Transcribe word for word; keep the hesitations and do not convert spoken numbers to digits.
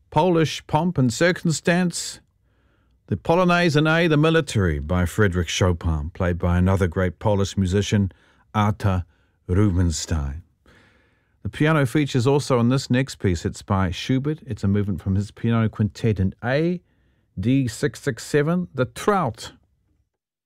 Polish Pomp and Circumstance. The Polonaise in A, The Military by Frédéric Chopin, played by another great Polish musician, Artur Rubinstein. The piano features also on this next piece. It's by Schubert. It's a movement from his piano quintet in A, D six six seven, The Trout.